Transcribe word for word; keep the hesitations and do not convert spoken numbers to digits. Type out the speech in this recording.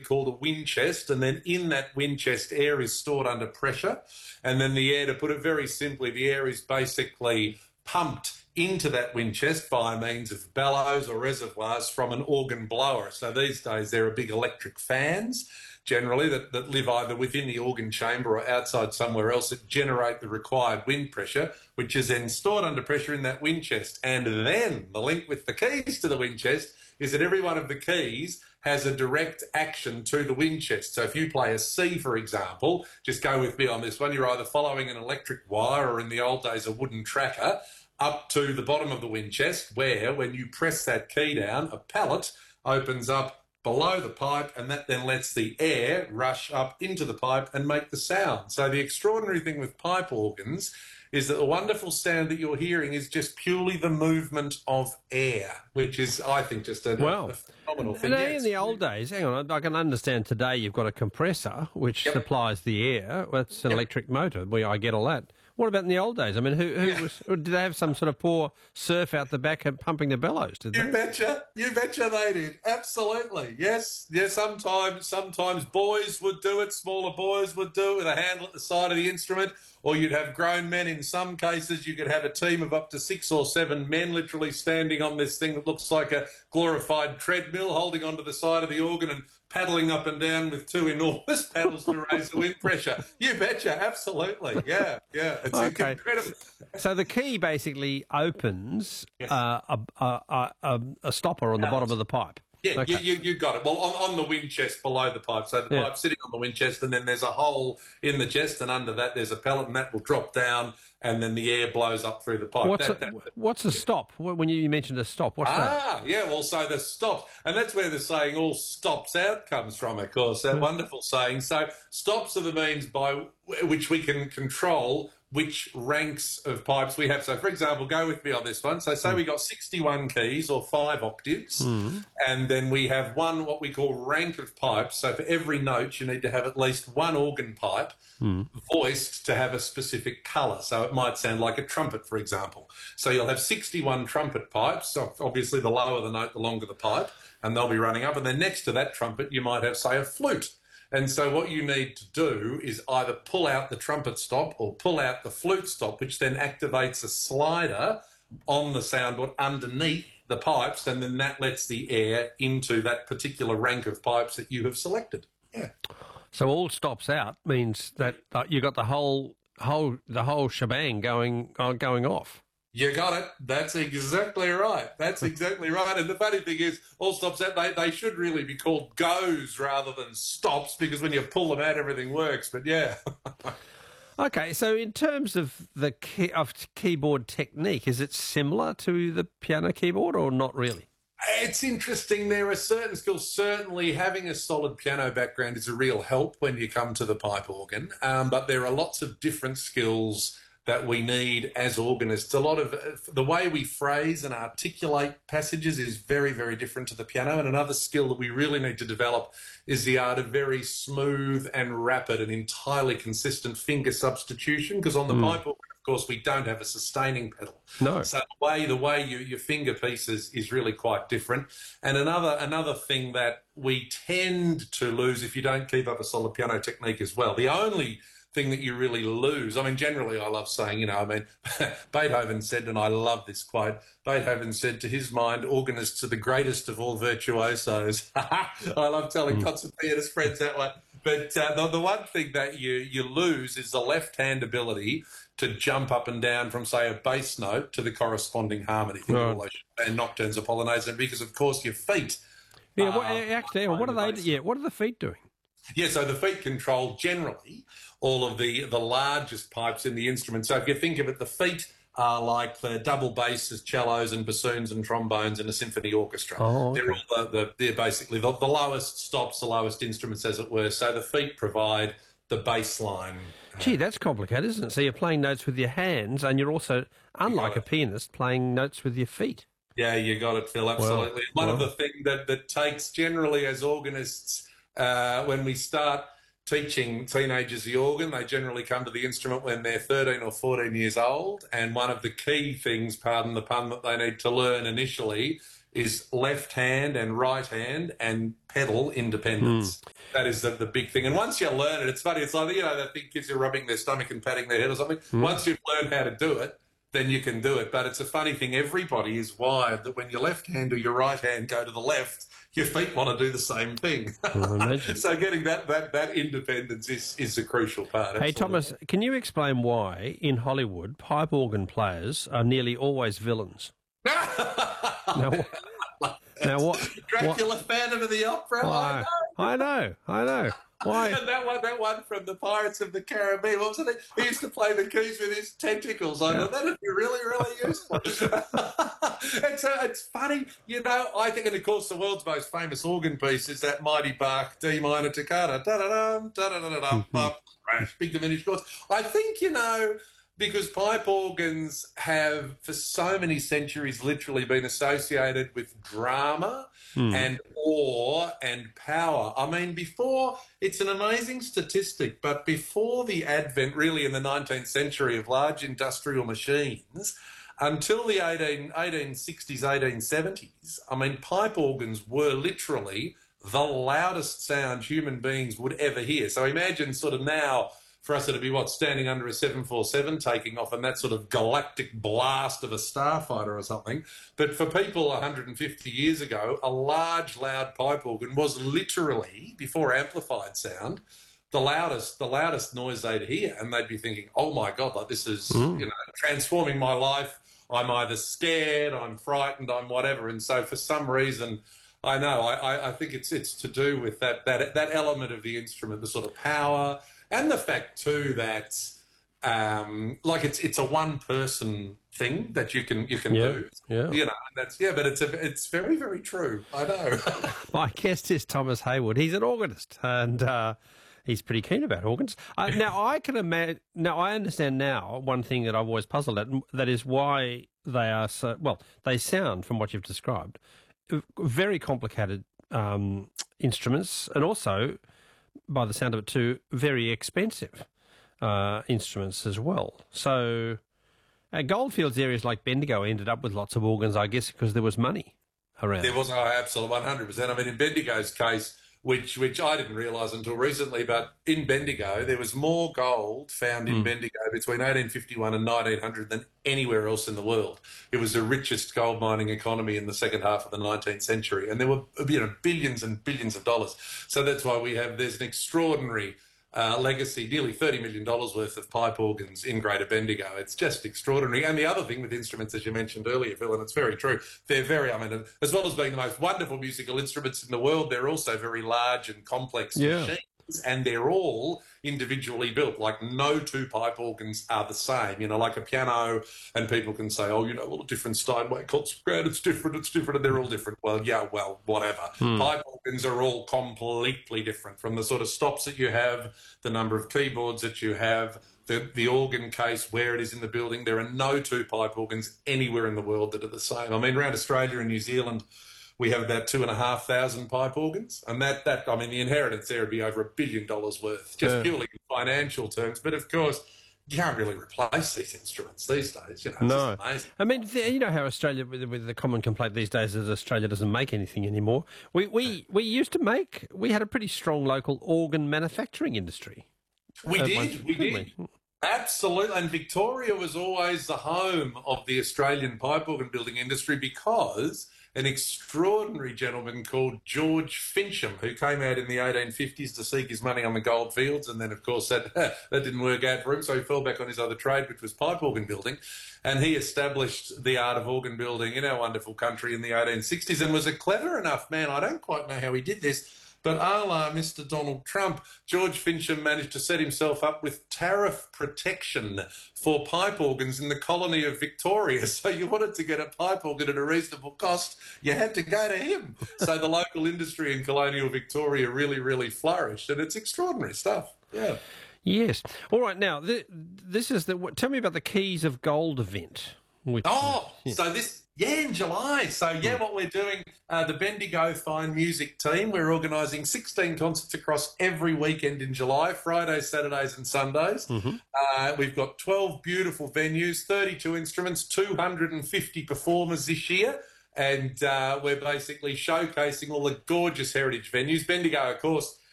called a wind chest, and then in that wind chest, air is stored under pressure, and then the air, to put it very simply, the air is basically pumped into that wind chest by means of bellows or reservoirs from an organ blower. So these days there are big electric fans generally that, that live either within the organ chamber or outside somewhere else that generate the required wind pressure, which is then stored under pressure in that wind chest. And then the link with the keys to the wind chest is that every one of the keys has a direct action to the wind chest. So if you play a C, for example, just go with me on this one, you're either following an electric wire or in the old days a wooden tracker up to the bottom of the wind chest, where when you press that key down, a pallet opens up below the pipe, and that then lets the air rush up into the pipe and make the sound. So the extraordinary thing with pipe organs is that the wonderful sound that you're hearing is just purely the movement of air, which is, I think, just a, well, a phenomenal thing. And Yeah, in the old days, hang on, I can understand today you've got a compressor which Yep. supplies the air. That's an Yep. electric motor. Well, I get all that. What about in the old days? I mean, who, who Yeah. was? Did they have some sort of poor surf out the back and pumping the bellows? Did You they? betcha, you betcha they did. Absolutely, yes, yes. Sometimes, sometimes boys would do it. Smaller boys would do it with a handle at the side of the instrument, or you'd have grown men. In some cases, you could have a team of up to six or seven men, literally standing on this thing that looks like a glorified treadmill, holding onto the side of the organ and paddling up and down with two enormous paddles to raise the wind pressure. You betcha, absolutely, yeah, yeah. It's Okay. incredible. So the key basically opens Yes. uh, a, a, a, a, a stopper on the bottom of the pipe. Yeah, Okay. you, you, you got it. Well, on, on the wind chest below the pipe. So the Yeah. pipe's sitting on the wind chest, and then there's a hole in the chest, and under that there's a pellet, and that will drop down, and then the air blows up through the pipe. What's That- a, that- what's a stop? When you mentioned a stop, what's that? Ah, yeah, well, so the stop, and that's where the saying all stops out comes from, of course, that wonderful saying. So stops are the means by which we can control which ranks of pipes we have. So, for example, go with me on this one. So say we got sixty-one keys or five octaves, and then we have one what we call rank of pipes. So for every note, you need to have at least one organ pipe voiced to have a specific colour. So it might sound like a trumpet, for example. So you'll have sixty-one trumpet pipes. So obviously, the lower the note, the longer the pipe, and they'll be running up. And then next to that trumpet, you might have, say, a flute. And so what you need to do is either pull out the trumpet stop or pull out the flute stop, which then activates a slider on the soundboard underneath the pipes, and then that lets the air into that particular rank of pipes that you have selected. Yeah. So all stops out means that uh, you got the whole whole the whole shebang going uh, going off. You got it. That's exactly right. That's exactly right. And the funny thing is, all stops out, they, they should really be called goes rather than stops, because when you pull them out, everything works. But yeah. Okay, so in terms of the key, of keyboard technique, is it similar to the piano keyboard or not really? It's interesting. There are certain skills. Certainly, having a solid piano background is a real help when you come to the pipe organ. Um, but there are lots of different skills that we need as organists. A lot of uh, the way we phrase and articulate passages is very, very different to the piano. And another skill that we really need to develop is the art of very smooth and rapid and entirely consistent finger substitution. Because on the pipe organ, of course, we don't have a sustaining pedal. No. So the way the way you, your finger pieces is really quite different. And another another thing that we tend to lose if you don't keep up a solid piano technique as well. The only thing that you really lose. I mean, generally, I love saying, you know, I mean, Beethoven said, and I love this quote, Beethoven said, to his mind, organists are the greatest of all virtuosos. I love telling concert pianist friends that one. But uh, the, the one thing that you, you lose is the left-hand ability to jump up and down from, say, a bass note to the corresponding harmony. Think of all those and nocturnes or polonaises, and because, of course, your feet. Yeah, are what, actually, what are the they? bass. Yeah, what are the feet doing? Yeah, so the feet control generally all of the, the largest pipes in the instrument. So if you think of it, the feet are like the double basses, cellos and bassoons and trombones in a symphony orchestra. Oh, okay. They're all the, the, they're basically the, the lowest stops, the lowest instruments, as it were. So the feet provide the bass line. Gee, that's complicated, isn't it? So you're playing notes with your hands, and you're also, unlike a pianist, playing notes with your feet. Yeah, you got it, Phil, absolutely. Well, One of well. the things that, that takes generally as organists, uh, when we start teaching teenagers the organ, they generally come to the instrument when they're thirteen or fourteen years old. And one of the key things, pardon the pun, that they need to learn initially is left hand and right hand and pedal independence. Mm. That is the, the big thing. And once you learn it, it's funny. It's like, you know, that thing kids are rubbing their stomach and patting their head or something. Mm. Once you've learned how to do it, then you can do it. But it's a funny thing. Everybody is wired that when your left hand or your right hand go to the left, your feet want to do the same thing. So getting that, that, that independence is, is a crucial part. Hey, absolutely. Thomas, can you explain why in Hollywood pipe organ players are nearly always villains? now, now what? Dracula, what, Phantom of the Opera. Why? I know, I know. Why? And that one, that one from the Pirates of the Caribbean. What was it? He used to play the keys with his tentacles. I thought that'd be really, really useful. And so it's funny, you know. I think, and of course, the world's most famous organ piece is that mighty Bach D minor toccata. Da da da da da da da da. Crash, big diminished chords. I think, you know, because pipe organs have, for so many centuries, literally been associated with drama mm. and awe and power. I mean, before, it's an amazing statistic, but before the advent, really, in the nineteenth century of large industrial machines, until the eighteen, eighteen sixties, eighteen seventies, I mean, pipe organs were literally the loudest sound human beings would ever hear. So imagine sort of now, for us it'd be, what, standing under a seven forty-seven taking off and that sort of galactic blast of a starfighter or something. But for people one hundred fifty years ago, a large, loud pipe organ was literally, before amplified sound, the loudest the loudest noise they'd hear. And they'd be thinking, oh, my God, like this is, mm. you know, transforming my life. I'm either scared, I'm frightened, I'm whatever. And so for some reason, I know, I, I think it's it's to do with that, that, that element of the instrument, the sort of power. And the fact too that, um, like it's it's a one person thing that you can you can yeah, do. Yeah, you know, that's yeah, but it's a, it's very very true. I know. My guest is Thomas Hayward. He's an organist, and uh, he's pretty keen about organs. Uh, now I can imagine. Now I understand now one thing that I've always puzzled at. That is why they are so well. They sound, from what you've described, very complicated um, instruments, and also, by the sound of it too, very expensive uh, instruments as well. So uh, Goldfields areas like Bendigo ended up with lots of organs, I guess, because there was money around. There was, oh, absolutely, one hundred percent. I mean, in Bendigo's case, which which I didn't realise until recently, but in Bendigo, there was more gold found in mm. Bendigo between eighteen fifty-one and nineteen hundred than anywhere else in the world. It was the richest gold mining economy in the second half of the nineteenth century, and there were, you know, billions and billions of dollars. So that's why we have, there's an extraordinary uh, legacy, nearly thirty million dollars worth of pipe organs in Greater Bendigo. It's just extraordinary. And the other thing with instruments, as you mentioned earlier, Phil, and it's very true, they're very, I mean, as well as being the most wonderful musical instruments in the world, they're also very large and complex yeah. machines. And they're all individually built. Like, no two pipe organs are the same. You know, like a piano, and people can say, oh, you know, well, a different Steinway concert grand, it's different, it's different, and they're all different. Well, yeah, well, whatever. Hmm. Pipe organs are all completely different, from the sort of stops that you have, the number of keyboards that you have, the, the organ case, where it is in the building. There are no two pipe organs anywhere in the world that are the same. I mean, around Australia and New Zealand, we have about two and a half thousand pipe organs, and that, that I mean, the inheritance there would be over a billion dollars worth, just yeah. purely in financial terms. But of course, you can't really replace these instruments these days. You know, it's no, amazing. I mean, you know how Australia, with, with the common complaint these days, is Australia doesn't make anything anymore. We we we used to make. We had a pretty strong local organ manufacturing industry. We did. Once, we did. We? Absolutely. And Victoria was always the home of the Australian pipe organ building industry, because an extraordinary gentleman called George Fincham, who came out in the eighteen fifties to seek his money on the goldfields, and then, of course, that that didn't work out for him, so he fell back on his other trade, which was pipe organ building, and he established the art of organ building in our wonderful country in the eighteen sixties, and was a clever enough man. I don't quite know how he did this, but a la Mister Donald Trump, George Fincham managed to set himself up with tariff protection for pipe organs in the colony of Victoria. So you wanted to get a pipe organ at a reasonable cost, you had to go to him. So the local industry in colonial Victoria really, really flourished, and it's extraordinary stuff. Yeah. Yes. All right. Now, th- this is the. Tell me about the Keys of Gold event. Which, oh, yeah. so this. Yeah, in July. So, yeah, what we're doing, uh, the Bendigo Fine Music team, we're organising sixteen concerts across every weekend in July, Fridays, Saturdays and Sundays. Mm-hmm. Uh, we've got twelve beautiful venues, thirty-two instruments, two hundred fifty performers this year. and uh, we're basically showcasing all the gorgeous heritage venues. Bendigo, of course,